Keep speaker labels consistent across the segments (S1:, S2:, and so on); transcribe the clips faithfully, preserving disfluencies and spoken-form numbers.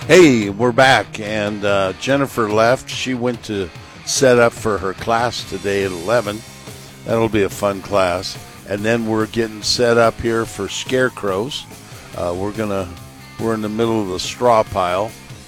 S1: Hey, we're back, and uh, Jennifer left. She went to set up for her class today at eleven. That'll be a fun class. And then we're getting set up here for scarecrows. Uh, we're gonna we're in the middle of the straw pile.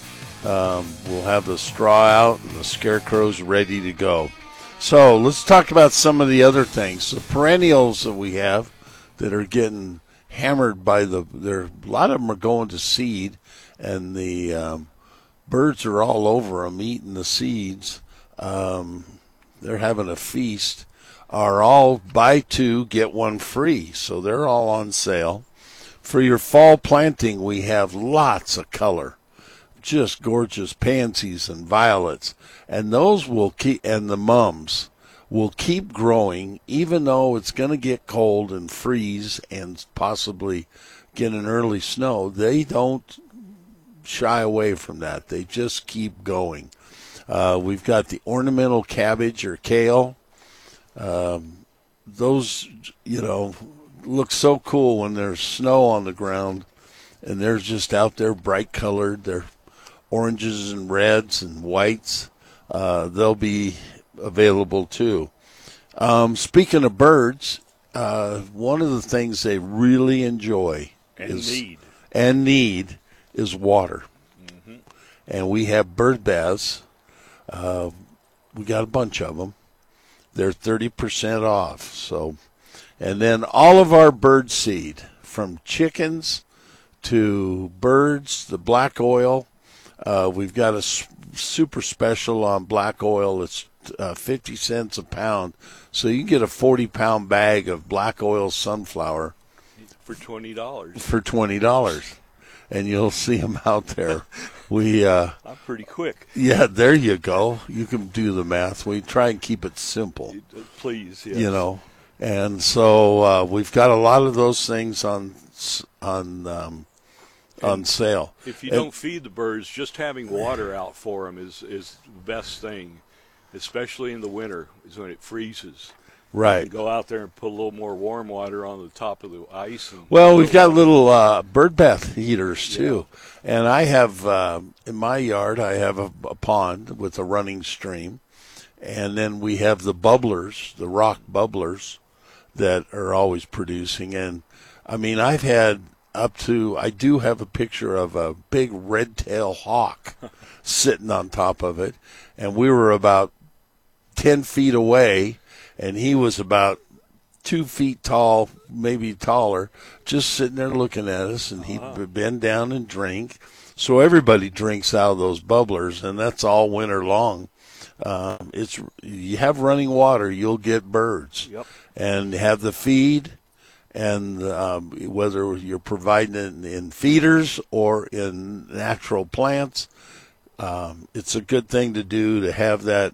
S1: Um, we'll have the straw out and the scarecrows ready to go. So let's talk about some of the other things. The perennials that we have that are getting hammered by the there. A lot of them are going to seed, and the um, birds are all over them eating the seeds. Um, they're having a feast. Are all buy two, get one free. So they're all on sale. For your fall planting, we have lots of color. Just gorgeous pansies and violets. And those will keep, and the mums will keep growing, even though it's going to get cold and freeze and possibly get an early snow. They don't shy away from that. They just keep going. Uh, we've got the ornamental cabbage or kale. Um, those, you know, look so cool when there's snow on the ground and they're just out there bright colored. They're oranges and reds and whites. Uh, they'll be available too. Um, speaking of birds, uh, one of the things they really enjoy
S2: and
S1: is,
S2: need
S1: and need is water.
S2: Mm-hmm.
S1: And we have bird baths. Uh, we got a bunch of them. They're thirty percent off. So, and then all of our bird seed, from chickens to birds, the black oil. Uh, we've got a super special on black oil. It's uh, fifty cents a pound. So you can get a forty pound bag of black oil sunflower
S2: for twenty dollars.
S1: For twenty dollars. And you'll see them out there. We uh,
S2: I'm pretty quick.
S1: Yeah, there you go. You can do the math. We try and keep it simple.
S2: Please, yes.
S1: You know, and so uh, we've got a lot of those things on on um, on sale.
S2: If you
S1: and,
S2: don't feed the birds, just having water out for them is is the best thing, especially in the winter, is when it freezes.
S1: Right.
S2: Go out there and put a little more warm water on the top of the ice. And
S1: well, we've got little uh, bird bath heaters, too. Yeah. And I have, uh, in my yard, I have a, a pond with a running stream. And then we have the bubblers, the rock bubblers, that are always producing. And, I mean, I've had up to, I do have a picture of a big red-tailed hawk sitting on top of it. And we were about ten feet away. And he was about two feet tall, maybe taller, just sitting there looking at us. And he'd uh-huh. bend down and drink. So everybody drinks out of those bubblers, and that's all winter long. Um, it's you have running water, you'll get birds.
S2: Yep.
S1: And have the feed, and um, whether you're providing it in, in feeders or in natural plants, um, it's a good thing to do to have that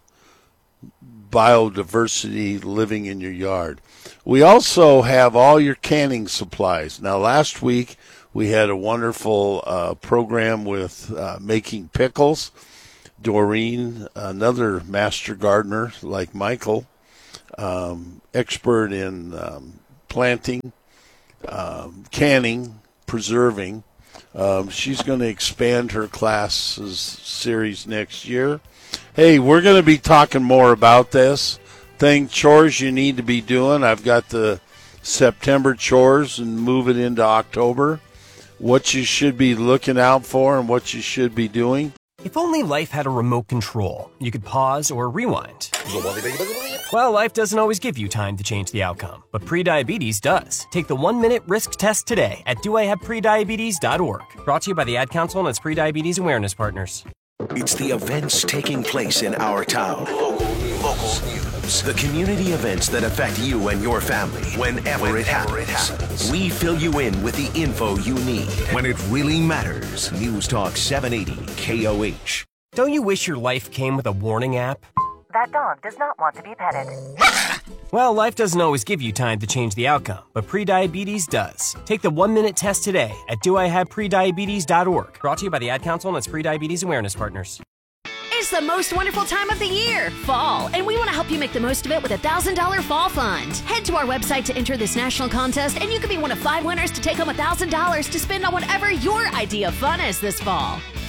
S1: biodiversity living in your yard. We also have all your canning supplies. Now, last week we had a wonderful uh, program with uh, making pickles. Doreen, another master gardener like Michael, um, expert in um, planting, um, canning, preserving. Um, she's going to expand her classes series next year. Hey, we're going to be talking more about this thing, chores you need to be doing. I've got the September chores and move it into October. What you should be looking out for and what you should be doing.
S3: If only life had a remote control, you could pause or rewind. Well, life doesn't always give you time to change the outcome, but prediabetes does. Take the one-minute risk test today at do I have prediabetes dot org. Brought to you by the Ad Council and its prediabetes awareness partners.
S4: It's the events taking place in our town. Local news. Local news. The community events that affect you and your family whenever, whenever it, happens. it happens. We fill you in with the info you need when it really matters. News Talk seven eighty K O H.
S3: Don't you wish your life came with a warning app?
S5: That dog does not want to be petted.
S3: Well, life doesn't always give you time to change the outcome, but prediabetes does. Take the one-minute test today at do I have prediabetes dot org. Brought to you by the Ad Council and its prediabetes awareness partners.
S6: It's the most wonderful time of the year, fall, and we want to help you make the most of it with a one thousand dollars Fall Fund. Head to our website to enter this national contest, and you could be one of five winners to take home one thousand dollars to spend on whatever your idea of fun is this fall.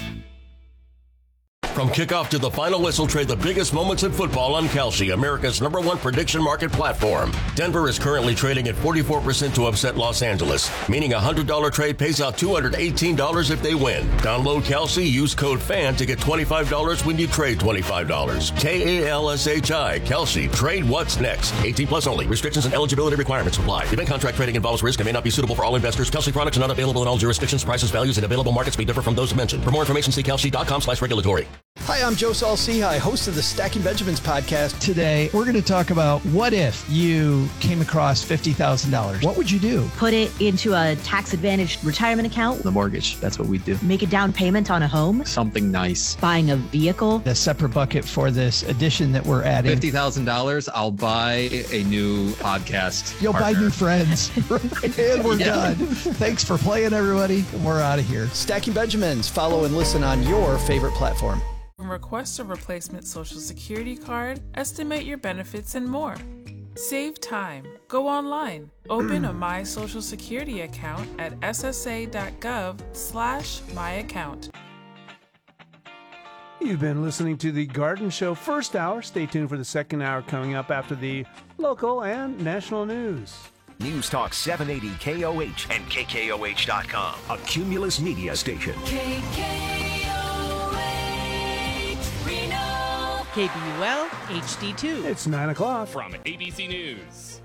S7: From kickoff to the final whistle, trade the biggest moments in football on Kalshi, America's number one prediction market platform. Denver is currently trading at forty-four percent to upset Los Angeles, meaning a one hundred dollars trade pays out two hundred eighteen dollars if they win. Download Kalshi, use code FAN to get twenty-five dollars when you trade twenty-five dollars. K A L S H I, Kalshi. Trade what's next. eighteen plus only. Restrictions and eligibility requirements apply. Event contract trading involves risk and may not be suitable for all investors. Kalshi products are not available in all jurisdictions. Prices, values, and available markets may differ from those mentioned. For more information, see kalshi.com slash regulatory.
S8: Hi, I'm Joe Saul-Sehy, host of the Stacking Benjamins podcast.
S9: Today, we're going to talk about what if you came across fifty thousand dollars. What would you do?
S10: Put it into a tax-advantaged retirement account.
S11: The mortgage, that's what we do.
S10: Make a down payment on a home.
S11: Something nice.
S10: Buying a vehicle.
S9: A separate bucket for this addition that we're adding.
S11: fifty thousand dollars, I'll buy a new podcast
S9: You'll
S11: partner.
S9: buy new friends. And we're
S11: Yeah.
S9: done. Thanks for playing, everybody. We're out of here.
S8: Stacking Benjamins. Follow and listen on your favorite platform.
S12: Request a replacement Social Security card, estimate your benefits, and more. Save time. Go online. Open a My Social Security account at ssa.gov slash my account.
S13: You've been listening to the Garden Show first hour. Stay tuned for the second hour coming up after the local and national news.
S4: News Talk seven eighty K O H and K K O H dot com, a Cumulus media station.
S14: K K O H Reno.
S15: K B U L H D two.
S13: It's nine o'clock.
S16: From A B C News,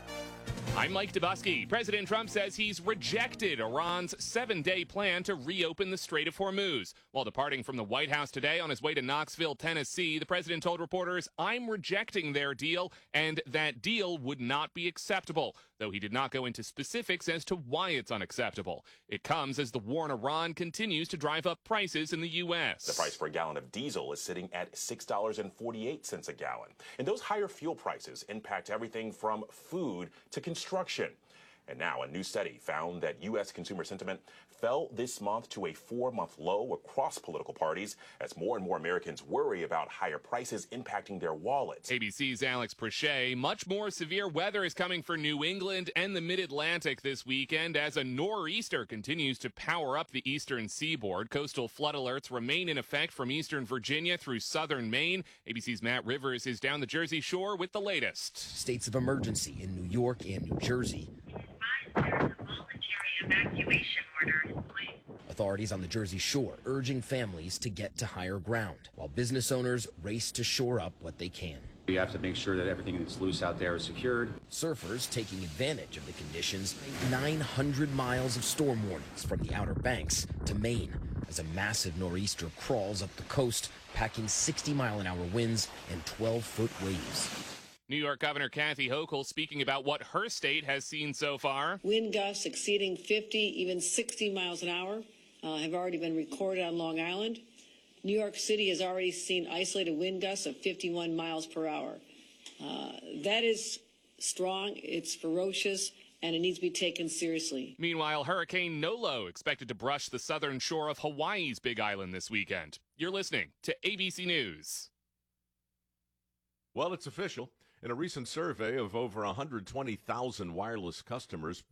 S16: I'm Mike Dubusky. President Trump says he's rejected Iran's seven-day plan to reopen the Strait of Hormuz. While departing from the White House today on his way to Knoxville, Tennessee, the president told reporters, "I'm rejecting their deal, and that deal would not be acceptable," though he did not go into specifics as to why it's unacceptable. It comes as the war in Iran continues to drive up prices in the U S.
S17: The price for a gallon of diesel is sitting at six dollars and forty-eight cents a gallon. And those higher fuel prices impact everything from food to construction. And now a new study found that U S consumer sentiment fell this month to a four-month low across political parties as more and more Americans worry about higher prices impacting their wallets.
S16: A B C's Alex Prochet. Much more severe weather is coming for New England and the Mid-Atlantic this weekend as a nor'easter continues to power up the eastern seaboard. Coastal flood alerts remain in effect from eastern Virginia through southern Maine. A B C's Matt Rivers is down the Jersey Shore with the latest.
S18: States of emergency in New York and New Jersey.
S19: There's a voluntary evacuation order in place.
S18: Authorities on the Jersey Shore urging families to get to higher ground, while business owners race to shore up what they can.
S20: We have to make sure that everything that's loose out there is secured.
S18: Surfers taking advantage of the conditions, nine hundred miles of storm warnings from the Outer Banks to Maine as a massive nor'easter crawls up the coast, packing sixty mile an hour winds and twelve foot waves.
S16: New York Governor Kathy Hochul speaking about what her state has seen so far.
S21: Wind gusts exceeding fifty, even sixty miles an hour uh, have already been recorded on Long Island. New York City has already seen isolated wind gusts of fifty-one miles per hour. Uh, that is strong, it's ferocious, and it needs to be taken seriously.
S16: Meanwhile, Hurricane Nolo expected to brush the southern shore of Hawaii's Big Island this weekend. You're listening to A B C News.
S22: Well, it's official. In a recent survey of over one hundred twenty thousand wireless customers,